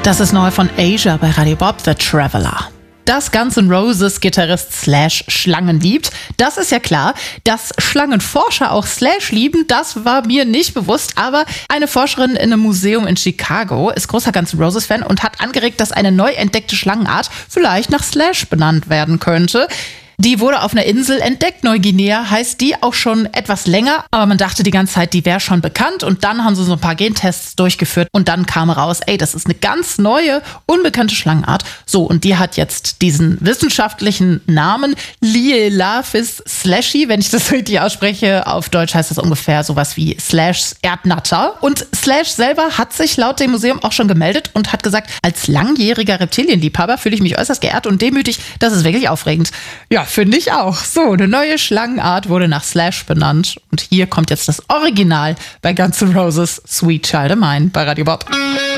Das ist neu von Asia bei Radio Bob, The Traveler. Dass Guns N' Roses Gitarrist Slash Schlangen liebt, das ist ja klar. Dass Schlangenforscher auch Slash lieben, das war mir nicht bewusst. Aber eine Forscherin in einem Museum in Chicago ist großer Guns N' Roses-Fan und hat angeregt, dass eine neu entdeckte Schlangenart vielleicht nach Slash benannt werden könnte. Die wurde auf einer Insel entdeckt, Neuguinea heißt die, auch schon etwas länger. Aber man dachte die ganze Zeit, die wäre schon bekannt. Und dann haben sie so ein paar Gentests durchgeführt und dann kam raus, das ist eine ganz neue, unbekannte Schlangenart. So, und die hat jetzt diesen wissenschaftlichen Namen Lielaphis slashy, wenn ich das richtig ausspreche. Auf Deutsch heißt das ungefähr sowas wie Slashs Erdnatter. Und Slash selber hat sich laut dem Museum auch schon gemeldet und hat gesagt, als langjähriger Reptilienliebhaber fühle ich mich äußerst geehrt und demütig. Das ist wirklich aufregend. Ja, finde ich auch. So, eine neue Schlangenart wurde nach Slash benannt. Und hier kommt jetzt das Original bei Guns N' Roses Sweet Child O' Mine bei Radio Bob.